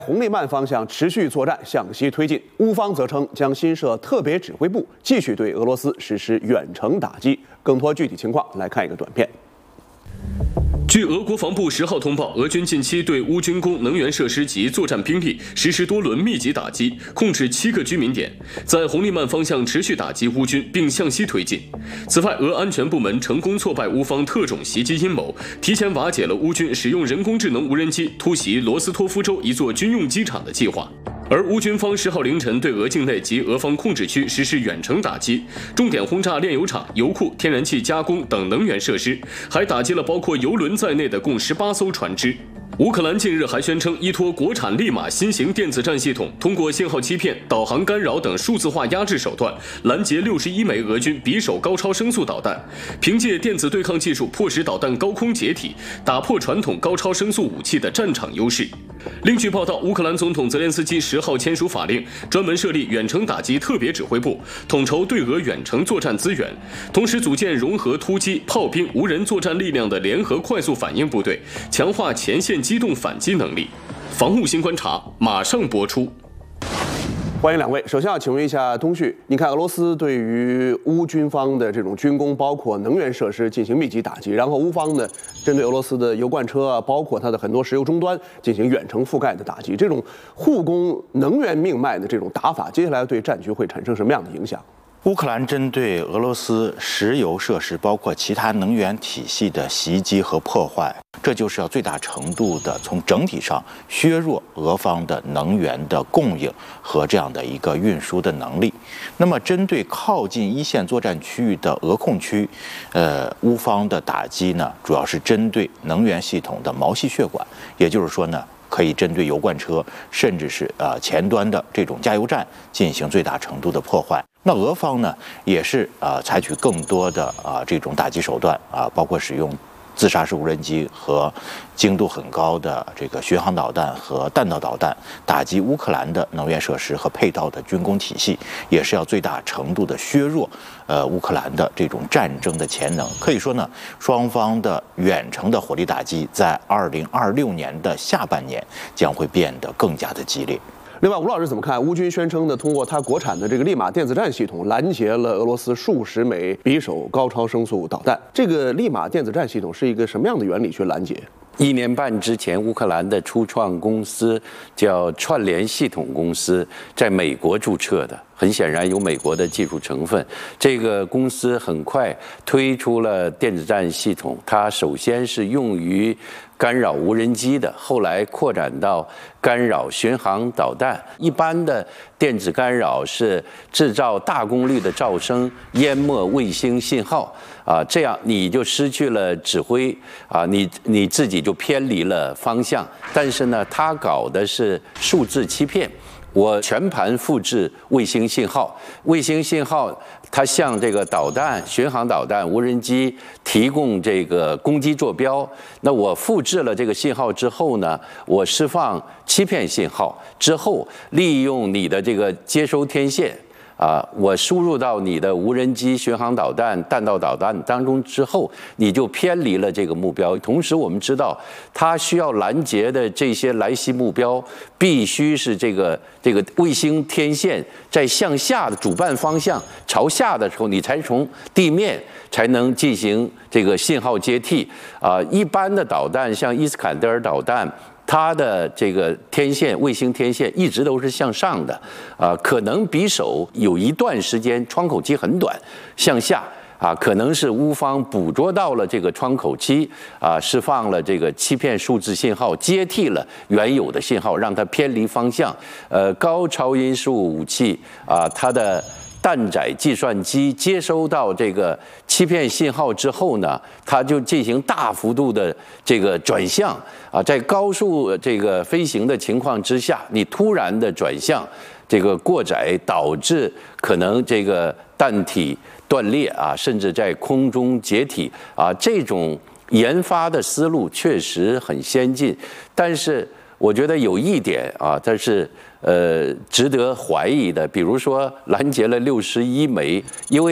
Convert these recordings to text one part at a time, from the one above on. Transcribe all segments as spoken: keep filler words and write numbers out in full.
红利曼方向持续作战向西推进，乌方则称将新设特别指挥部，继续对俄罗斯实施远程打击。更多具体情况来看一个短片。 据俄国防部十号通报，俄军近期对乌军工、能源设施及作战兵力实施多轮密集打击，控制七个居民点，在红利曼方向持续打击乌军，并向西推进。此外，俄安全部门成功挫败乌方特种袭击阴谋，提前瓦解了乌军使用人工智能无人机突袭罗斯托夫州一座军用机场的计划。 而乌军方十号凌晨对俄境内及俄方控制区实施远程打击，重点轰炸炼油厂、油库、天然气加工等能源设施，还打击了包括油轮在内的共十八艘船只。乌克兰近日还宣称，依托国产利马新型电子战系统，通过信号欺骗、导航干扰等数字化压制手段，拦截六十一枚俄军匕首高超声速导弹，凭借电子对抗技术，迫使导弹高空解体，打破传统高超声速武器的战场优势。 另据报道，乌克兰总统泽连斯基十号签署法令，专门设立远程打击特别指挥部，统筹对俄远程作战资源，同时组建融合突击、炮兵、无人作战力量的联合快速反应部队，强化前线机动反击能力。防务新观察马上播出。 欢迎两位。首先要请问一下东旭，你看俄罗斯对于乌军方的这种军工，包括能源设施进行密集打击，然后乌方呢针对俄罗斯的油罐车啊，包括它的很多石油终端进行远程覆盖的打击，这种互攻能源命脉的这种打法，接下来对战局会产生什么样的影响？ 乌克兰针对俄罗斯石油设施，包括其他能源体系的袭击和破坏，这就是要最大程度的从整体上削弱俄方的能源的供应和这样的一个运输的能力。那么，针对靠近一线作战区域的俄控区，呃，乌方的打击呢，主要是针对能源系统的毛细血管，也就是说呢。 可以针对油罐车，甚至是呃前端的这种加油站进行最大程度的破坏。那俄方呢，也是呃采取更多的啊、呃、这种打击手段啊、呃，包括使用自杀式无人机和精度很高的这个巡航导弹和弹道导弹，打击乌克兰的能源设施和配套的军工体系，也是要最大程度的削弱呃乌克兰的这种战争的潜能。可以说呢，双方的远程的火力打击，在二零二六年的下半年将会变得更加的激烈。 另外，吴老师怎么看？乌军宣称呢，通过它国产的这个利马电子战系统拦截了俄罗斯数十枚匕首高超声速导弹。这个利马电子战系统是一个什么样的原理去拦截？ 一年半之前，乌克兰的初创公司叫串联系统公司，在美国注册的，很显然有美国的技术成分。这个公司很快推出了电子战系统，它首先是用于干扰无人机的，后来扩展到干扰巡航导弹。一般的电子干扰是制造大功率的噪声，淹没卫星信号。 啊，这样你就失去了指挥啊，你你自己就偏离了方向。但是呢，他搞的是数字欺骗，我全盘复制卫星信号，卫星信号它向这个导弹、巡航导弹、无人机提供这个攻击坐标。那我复制了这个信号之后呢，我释放欺骗信号之后，利用你的这个接收天线。 啊，我输入到你的无人机、巡航导弹、弹道导弹当中之后，你就偏离了这个目标。同时，我们知道，它需要拦截的这些来袭目标，必须是这个这个卫星天线在向下的主办方向朝下的时候，你才从地面才能进行这个信号接替。啊，一般的导弹，像伊斯坎德尔导弹。 它的这个天线，卫星天线一直都是向上的，啊，可能匕首有一段时间窗口期很短，向下啊，可能是乌方捕捉到了这个窗口期啊，释放了这个欺骗数字信号，接替了原有的信号，让它偏离方向。呃，高超音速武器啊，它的。 弹载计算机接收到这个欺骗信号之后呢，它就进行大幅度的这个转向啊，在高速这个飞行的情况之下，你突然的转向，这个过载导致可能这个弹体断裂啊，甚至在空中解体啊，这种研发的思路确实很先进，但是我觉得有一点啊，它是。 呃，值得怀疑的，比如说拦截了六十一枚，因为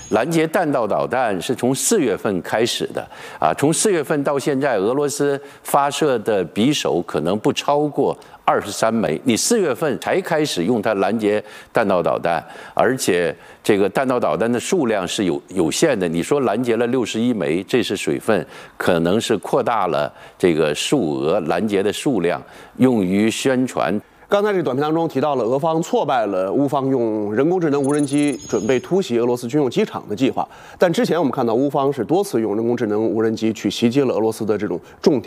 拦截弹道导弹是从四月份开始的啊，从四月份到现在，俄罗斯发射的匕首可能不超过二十三枚。你四月份才开始用它拦截弹道导弹，而且这个弹道导弹的数量是有有限的。你说拦截了六十一枚，这是水分，可能是扩大了这个数额拦截的数量，用于宣传。 刚才这个短片当中提到了俄方挫败了乌方用人工智能无人机准备突袭俄罗斯军用机场的计划，但之前我们看到乌方是多次用人工智能无人机去袭击了俄罗斯的这种重点。